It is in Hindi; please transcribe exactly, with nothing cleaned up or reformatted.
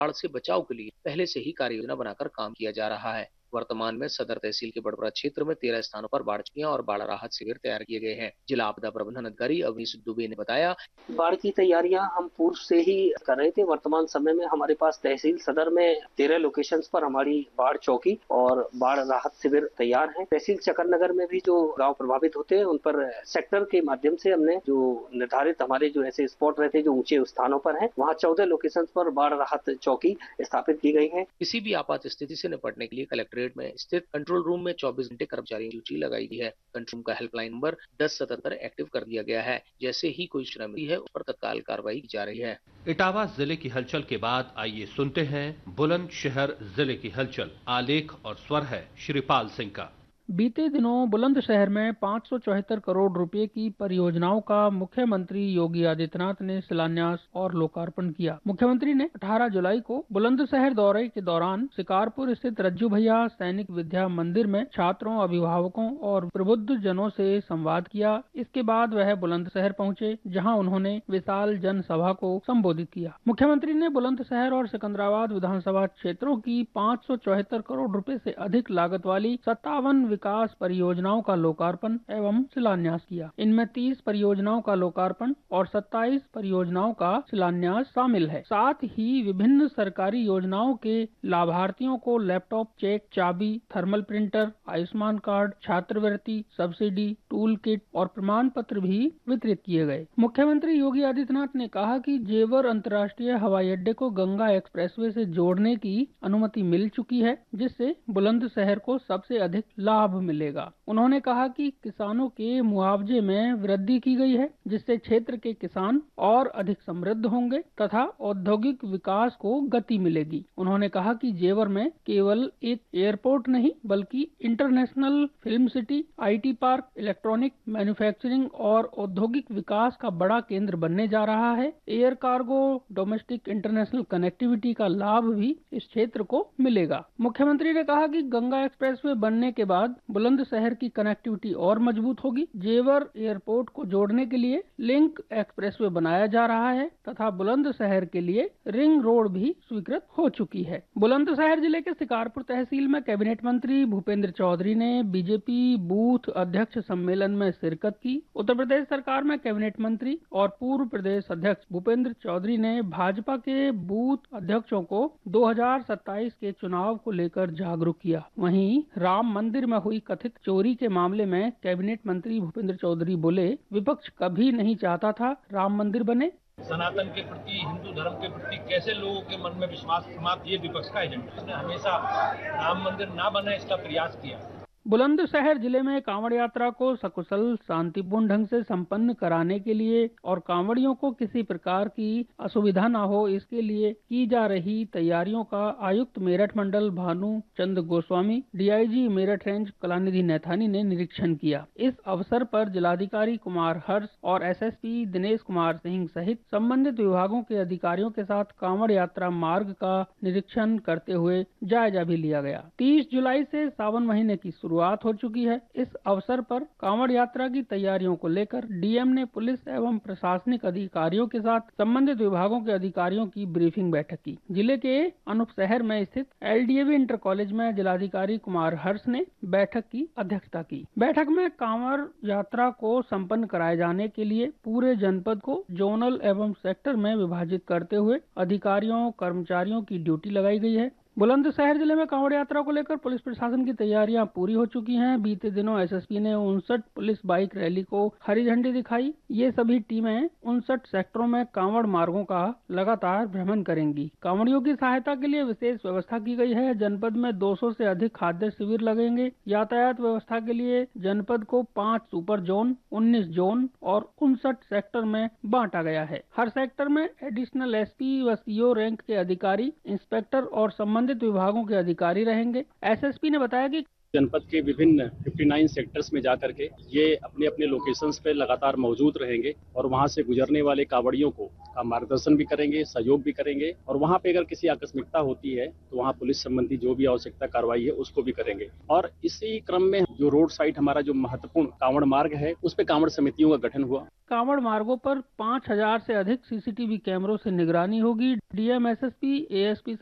बाढ़ से बचाव के लिए पहले से ही कार्य योजना बनाकर काम किया जा रहा है। वर्तमान में सदर तहसील के बड़बड़ा क्षेत्र में तेरह स्थानों पर बाढ़ चौकियां और बाढ़ राहत शिविर तैयार किए गए हैं। जिला आपदा प्रबंधन अधिकारी अवनीश दुबे ने बताया, बाढ़ की तैयारियां हम पूर्व से ही कर रहे थे। वर्तमान समय में हमारे पास तहसील सदर में तेरह लोकेशंस पर हमारी बाढ़ चौकी और बाढ़ राहत शिविर तैयार है। तहसील चकरनगर में भी जो गांव प्रभावित होते हैं उन पर सेक्टर के माध्यम से हमने जो निर्धारित हमारे जो ऐसे स्पॉट रहते हैं जो ऊंचे स्थानों पर है, वहाँ चौदह लोकेशंस पर बाढ़ राहत चौकी स्थापित की गई है। किसी भी आपात स्थिति से निपटने के लिए कलेक्ट्रेट में स्थित कंट्रोल रूम में चौबीस घंटे कर्मचारियों की ड्यूटी लगाई गई है। कंट्रोल रूम का हेल्पलाइन नंबर दस सतहत्तर एक्टिव कर दिया गया है। जैसे ही कोई सूचना मिली है उस पर तत्काल कार्रवाई की जा रही है। इटावा जिले की हलचल के बाद आइए सुनते हैं बुलंदशहर जिले की हलचल। आलेख और स्वर है श्रीपाल सिंह का। बीते दिनों बुलंदशहर में पाँच सौ चौहत्तर करोड़ रुपए की परियोजनाओं का मुख्यमंत्री योगी आदित्यनाथ ने शिलान्यास और लोकार्पण किया। मुख्यमंत्री ने अठारह जुलाई को बुलंदशहर दौरे के दौरान शिकारपुर स्थित रज्जू भैया सैनिक विद्या मंदिर में छात्रों, अभिभावकों और प्रबुद्ध जनों से संवाद किया। इसके बाद वह बुलंदशहर पहुंचे, जहां उन्होंने विशाल जनसभा को संबोधित किया। मुख्यमंत्री ने बुलंदशहर और सिकंदराबाद विधानसभा क्षेत्रों की पाँच सौ चौहत्तर करोड़ रुपए से अधिक लागत वाली सत्तावन विकास परियोजनाओं का लोकार्पण एवं शिलान्यास किया। इनमें तीस परियोजनाओं का लोकार्पण और सत्ताईस परियोजनाओं का शिलान्यास शामिल है। साथ ही विभिन्न सरकारी योजनाओं के लाभार्थियों को लैपटॉप, चेक, चाबी, थर्मल प्रिंटर, आयुष्मान कार्ड, छात्रवृत्ति, सब्सिडी, टूल किट और प्रमाण पत्र भी वितरित किए गए। मुख्यमंत्री योगी आदित्यनाथ ने कहा कि जेवर अंतर्राष्ट्रीय हवाई अड्डे को गंगा एक्सप्रेसवे से जोड़ने की अनुमति मिल चुकी है, जिससे बुलंदशहर को सबसे अधिक लाभ मिलेगा। उन्होंने कहा कि किसानों के मुआवजे में वृद्धि की गई है, जिससे क्षेत्र के किसान और अधिक समृद्ध होंगे तथा औद्योगिक विकास को गति मिलेगी। उन्होंने कहा कि जेवर में केवल एक एयरपोर्ट नहीं बल्कि international film city, IT park, electronic manufacturing और औद्योगिक विकास का बड़ा केंद्र बनने जा रहा है। Air cargo, domestic international connectivity का लाभ भी इस क्षेत्र को मिलेगा। मुख्यमंत्री ने कहा कि गंगा एक्सप्रेसवे बनने के बाद बुलंदशहर की कनेक्टिविटी और मजबूत होगी। जेवर एयरपोर्ट को जोड़ने के लिए लिंक एक्सप्रेसवे बनाया जा रहा है तथा बुलंदशहर के लिए रिंग रोड भी स्वीकृत हो चुकी है। बुलंदशहर जिले के शिकारपुर तहसील में कैबिनेट मंत्री भूपेंद्र चौधरी ने बीजेपी बूथ अध्यक्ष सम्मेलन में शिरकत की। उत्तर प्रदेश सरकार में कैबिनेट मंत्री और पूर्व प्रदेश अध्यक्ष भूपेंद्र चौधरी ने भाजपा के बूथ अध्यक्षों को दो हजार सत्ताईस के चुनाव को लेकर जागरूक किया। वहीं राम मंदिर में हुई कथित चोरी के मामले में कैबिनेट मंत्री भूपेंद्र चौधरी बोले, विपक्ष कभी नहीं चाहता था राम मंदिर बने। सनातन के प्रति, हिंदू धर्म के प्रति कैसे लोगों के मन में विश्वास समाप्त, ये विपक्ष का एजेंडा। उसने हमेशा राम मंदिर ना बने इसका प्रयास किया। बुलंदशहर जिले में कांवड़ यात्रा को सकुशल शांतिपूर्ण ढंग से संपन्न कराने के लिए और कांवड़ियों को किसी प्रकार की असुविधा न हो, इसके लिए की जा रही तैयारियों का आयुक्त मेरठ मंडल भानु चंद गोस्वामी, डीआईजी मेरठ रेंज कलानिधि नैथानी ने निरीक्षण किया। इस अवसर पर जिलाधिकारी कुमार हर्ष और एसएसपी दिनेश कुमार सिंह सहित संबंधित विभागों के अधिकारियों के साथ कांवड़ यात्रा मार्ग का निरीक्षण करते हुए जायजा भी लिया गया। तीस जुलाई से सावन महीने की शुरुआत हो चुकी है। इस अवसर पर कांवड़ यात्रा की तैयारियों को लेकर डीएम ने पुलिस एवं प्रशासनिक अधिकारियों के साथ संबंधित विभागों के अधिकारियों की ब्रीफिंग बैठक की। जिले के अनूप शहर में स्थित एलडीएवी इंटर कॉलेज में जिलाधिकारी कुमार हर्ष ने बैठक की अध्यक्षता की। बैठक में कांवड़ यात्रा को संपन्न कराए जाने के लिए पूरे जनपद को जोनल एवं सेक्टर में विभाजित करते हुए अधिकारियों, कर्मचारियों की ड्यूटी लगाई गई है। बुलंदशहर जिले में कांवड़ यात्रा को लेकर पुलिस प्रशासन की तैयारियां पूरी हो चुकी हैं। बीते दिनों एसएसपी ने उनसठ पुलिस बाइक रैली को हरी झंडी दिखाई। ये सभी टीमें उनसठ सेक्टरों में कांवड़ मार्गों का लगातार भ्रमण करेंगी। कांवड़ियों की सहायता के लिए विशेष व्यवस्था की गई है। जनपद में दो सौ से अधिक खाद्य शिविर लगेंगे। यातायात व्यवस्था के लिए जनपद को पाँच सुपर जोन, उन्नीस जोन और उनसठ सेक्टर में बांटा गया है। हर सेक्टर में एडिशनल एसपी व सीओ रैंक के अधिकारी, इंस्पेक्टर और संबंधित विभागों के अधिकारी रहेंगे। एसएसपी ने बताया कि जनपद के विभिन्न उनसठ सेक्टर्स में जाकर के ये अपने अपने लोकेशंस पे लगातार मौजूद रहेंगे और वहां से गुजरने वाले कांवड़ियों को का मार्गदर्शन भी करेंगे, सहयोग भी करेंगे और वहां पे अगर किसी आकस्मिकता होती है तो वहां पुलिस संबंधी जो भी आवश्यकता कार्रवाई है उसको भी करेंगे। और इसी क्रम में जो रोड साइड हमारा जो महत्वपूर्ण कांवड़ मार्ग है उस पे कांवड़ समितियों का गठन हुआ। कांवड़ मार्गों पर पाँच हजार से अधिक सीसीटीवी कैमरों से निगरानी होगी। DM, SSP, ASP